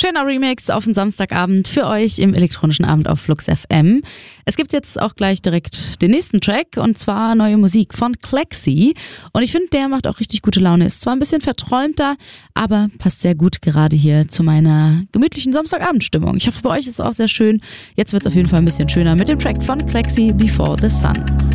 Schöner Remix auf den Samstagabend für euch im elektronischen Abend auf Flux FM. Es gibt jetzt auch gleich direkt den nächsten Track und zwar neue Musik von Klexi. Und ich finde, der macht auch richtig gute Laune. Ist zwar ein bisschen verträumter, aber passt sehr gut gerade hier zu meiner gemütlichen Samstagabendstimmung. Ich hoffe, bei euch ist es auch sehr schön. Jetzt wird es auf jeden Fall ein bisschen schöner mit dem Track von Klexi, Before the Sun.